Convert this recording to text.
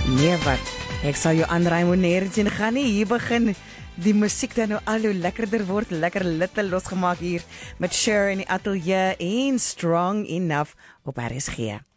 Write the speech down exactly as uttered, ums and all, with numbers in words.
Nee wat, ek sal jou aanraai moet neer sien gaan nie, hier begin die musiek dan nou al hoe lekkerder word, lekker little losgemaak hier met Cher in die ateljee en Strong Enough op R S G.